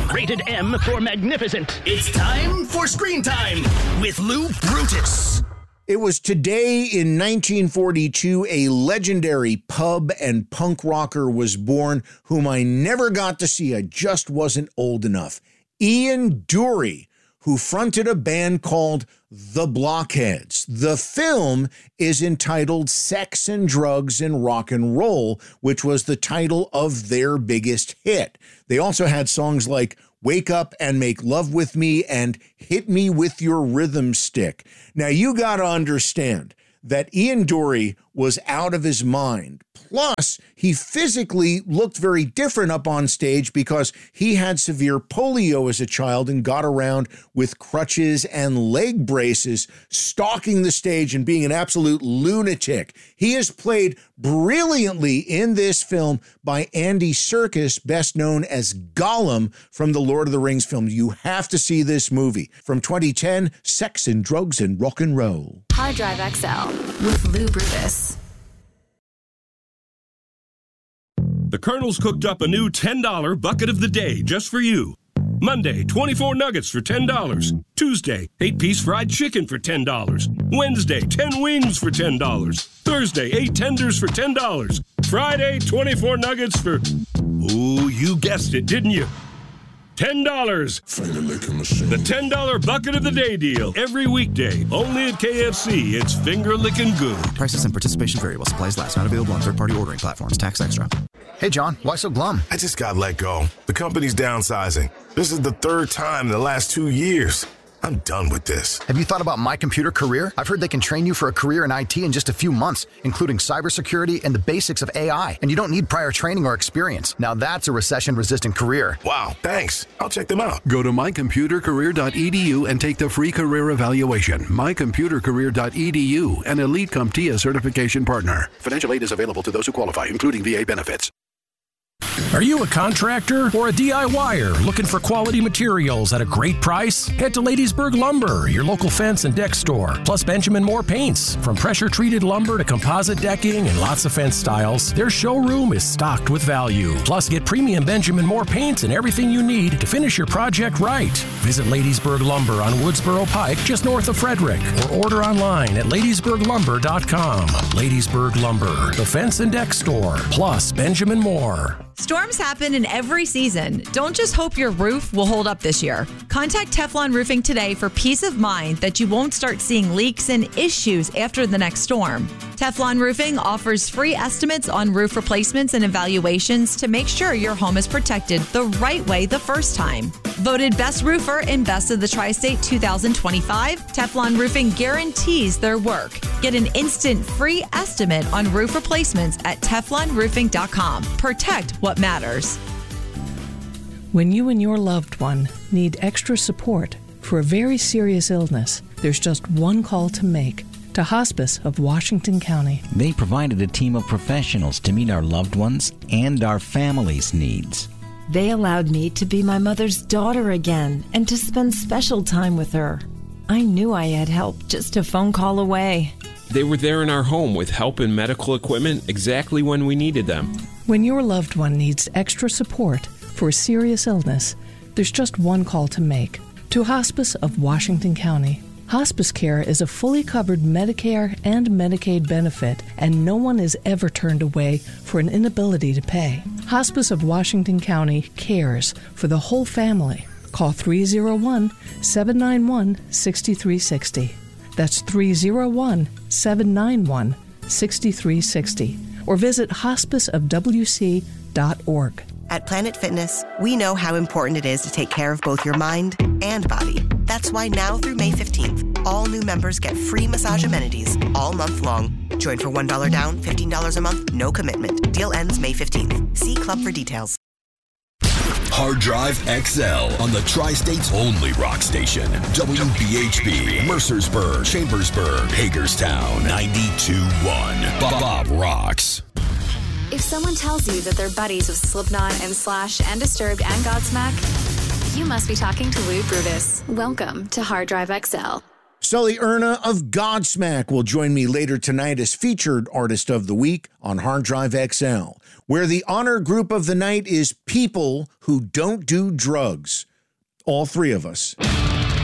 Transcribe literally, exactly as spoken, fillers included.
Rated M for magnificent. It's time for Screen Time with Lou Brutus. It was today in nineteen forty-two a legendary pub and punk rocker was born whom I never got to see. I just wasn't old enough. Ian Dury, who fronted a band called The Blockheads. The film is entitled Sex and Drugs and Rock and Roll, which was the title of their biggest hit. They also had songs like Wake Up and Make Love With Me and Hit Me With Your Rhythm Stick. Now, you got to understand that Ian Dury was out of his mind. Plus, he physically looked very different up on stage because he had severe polio as a child and got around with crutches and leg braces, stalking the stage and being an absolute lunatic. He is played brilliantly in this film by Andy Serkis, best known as Gollum from the Lord of the Rings film. You have to see this movie. From twenty ten, Sex and Drugs and Rock and Roll. Hard Drive X L with Lou Brutus. The Colonel's cooked up a new ten dollar bucket of the day just for you. Monday, twenty-four nuggets for ten dollars. Tuesday, eight-piece fried chicken for ten dollars. Wednesday, ten wings for ten dollars. Thursday, eight tenders for ten dollars. Friday, twenty-four nuggets for... Ooh, you guessed it, didn't you? ten dollars. The ten dollar bucket of the day deal. Every weekday. Only at K F C. It's finger licking good. Prices and participation vary while supplies last. Not available on third-party ordering platforms. Tax extra. Hey, John. Why so glum? I just got let go. The company's downsizing. This is the third time in the last two years. I'm done with this. Have you thought about My Computer Career? I've heard they can train you for a career in I T in just a few months, including cybersecurity and the basics of A I. And you don't need prior training or experience. Now that's a recession-resistant career. Wow, thanks. I'll check them out. Go to my computer career dot e d u and take the free career evaluation. my computer career dot e d u, an Elite CompTIA certification partner. Financial aid is available to those who qualify, including V A benefits. Are you a contractor or a DIYer looking for quality materials at a great price? Head to Ladiesburg Lumber, your local fence and deck store, plus Benjamin Moore Paints. From pressure-treated lumber to composite decking and lots of fence styles, their showroom is stocked with value. Plus, get premium Benjamin Moore paints and everything you need to finish your project right. Visit Ladiesburg Lumber on Woodsboro Pike, just north of Frederick, or order online at ladiesburg lumber dot com. Ladiesburg Lumber, the fence and deck store, plus Benjamin Moore. Storms happen in every season. Don't just hope your roof will hold up this year. Contact Teflon Roofing today for peace of mind that you won't start seeing leaks and issues after the next storm. Teflon Roofing offers free estimates on roof replacements and evaluations to make sure your home is protected the right way the first time. Voted Best Roofer in Best of the Tri-State two thousand twenty-five, Teflon Roofing guarantees their work. Get an instant free estimate on roof replacements at teflon roofing dot com. Protect what matters. When you and your loved one need extra support for a very serious illness, there's just one call to make. To Hospice of Washington County. They provided a team of professionals to meet our loved ones and our family's needs. They allowed me to be my mother's daughter again and to spend special time with her. I knew I had help just a phone call away. They were there in our home with help and medical equipment exactly when we needed them. When your loved one needs extra support for a serious illness, there's just one call to make. To Hospice of Washington County. Hospice care is a fully covered Medicare and Medicaid benefit, and no one is ever turned away for an inability to pay. Hospice of Washington County cares for the whole family. Call three oh one, seven nine one, six three six zero. That's three oh one, seven nine one, six three six zero. Or visit hospice of w c dot org. At Planet Fitness, we know how important it is to take care of both your mind and body. That's why now through May fifteenth, all new members get free massage amenities all month long. Join for one dollar down, fifteen dollars a month, no commitment. Deal ends May fifteenth. See Club for details. Hard Drive X L on the Tri-State's only rock station. W B H B, Mercersburg, Chambersburg, Hagerstown, ninety-two point one. Bob Rocks. If someone tells you that they're buddies with Slipknot and Slash and Disturbed and Godsmack, you must be talking to Lou Brutus. Welcome to Hard Drive X L. Sully Erna of Godsmack will join me later tonight as featured artist of the week on Hard Drive X L, where the honor group of the night is people who don't do drugs. All three of us.